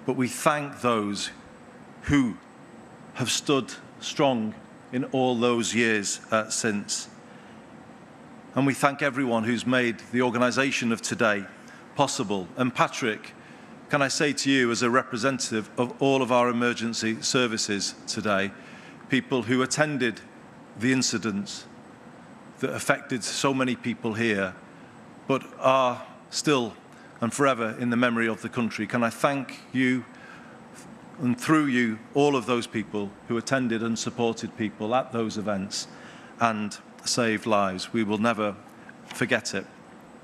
but we thank those who have stood strong in all those years since. And we thank everyone who's made the organisation of today possible. And Patrick, can I say to you, as a representative of all of our emergency services today, people who attended the incidents that affected so many people here, but are still and forever in the memory of the country, can I thank you, and through you, all of those people who attended and supported people at those events and saved lives. We will never forget it.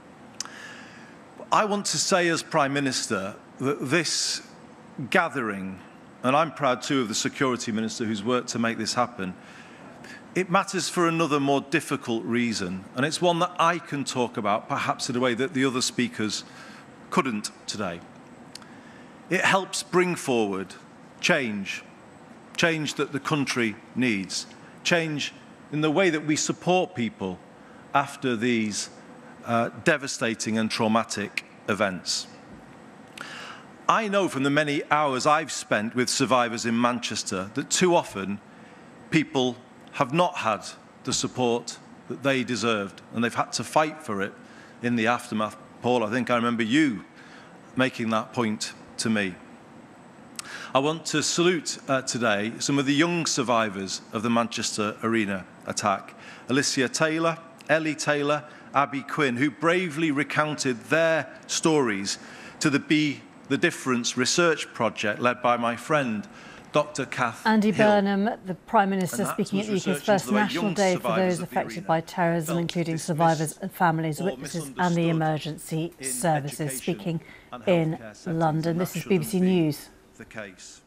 I want to say as Prime Minister that this gathering, and I'm proud too of the Security Minister who's worked to make this happen, it matters for another more difficult reason, and it's one that I can talk about perhaps in a way that the other speakers couldn't today. It helps bring forward change that the country needs, change in the way that we support people after these devastating and traumatic events. I know from the many hours I've spent with survivors in Manchester that too often people have not had the support that they deserved, and they've had to fight for it in the aftermath. Paul, I think I remember you making that point to me. I want to salute today some of the young survivors of the Manchester Arena attack. Alicia Taylor, Ellie Taylor, Abby Quinn, who bravely recounted their stories to the Be the Difference research project led by my friend, Dr. Kath Andy Hill. Burnham, the Prime Minister, speaking at the UK's first National Day for those affected by terrorism, including survivors and families, witnesses and the emergency services, speaking in London. This is BBC News. The case.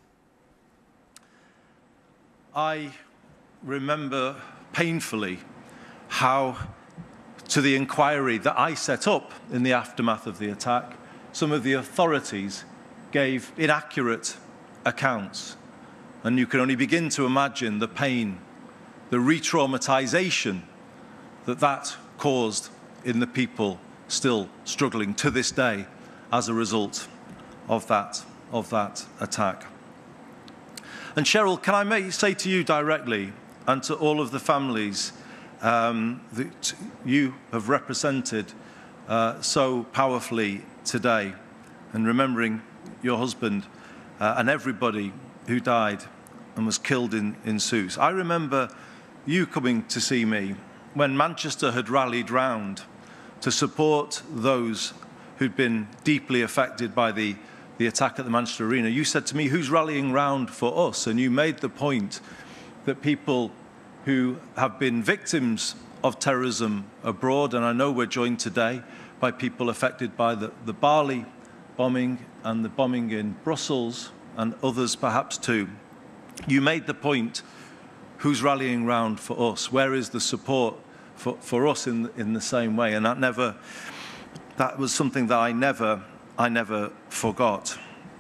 I remember painfully how, to the inquiry that I set up in the aftermath of the attack, some of the authorities gave inaccurate accounts. And you can only begin to imagine the pain, the re-traumatisation that caused in the people still struggling to this day as a result of that attack. And Cheryl, can I say to you directly and to all of the families that you have represented so powerfully today, and remembering your husband and everybody who died and was killed in Sousse. I remember you coming to see me when Manchester had rallied round to support those who'd been deeply affected by the attack at the Manchester Arena. You said to me, who's rallying round for us? And you made the point that people who have been victims of terrorism abroad, and I know we're joined today by people affected by the Bali bombing and the bombing in Brussels and others perhaps too. You made the point, who's rallying round for us? Where is the support for us in the same way? And that was something that I never forgot.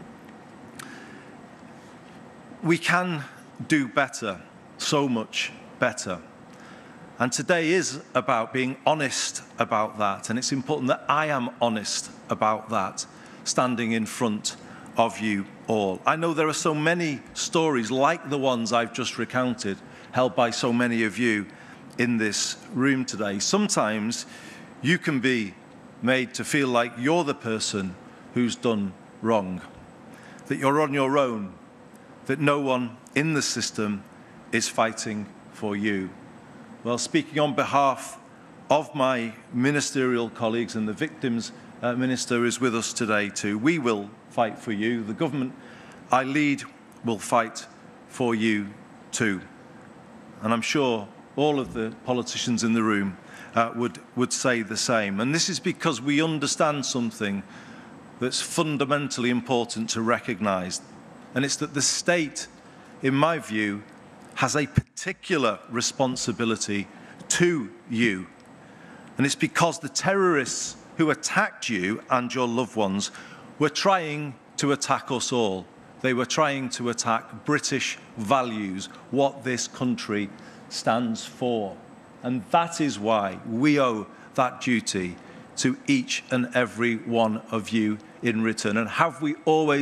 We can do better, so much better. And today is about being honest about that. And it's important that I am honest about that, standing in front of you all. I know there are so many stories like the ones I've just recounted, held by so many of you in this room today. Sometimes you can be made to feel like you're the person who's done wrong, that you're on your own, that no one in the system is fighting for you. Well, speaking on behalf of my ministerial colleagues, and the Victims Minister is with us today too, we will fight for you. The government I lead will fight for you too. And I'm sure all of the politicians in the room would say the same. And this is because we understand something that's fundamentally important to recognise. And it's that the state, in my view, has a particular responsibility to you. And it's because the terrorists who attacked you and your loved ones were trying to attack us all. They were trying to attack British values, what this country stands for. And that is why we owe that duty to each and every one of you in return. And have we always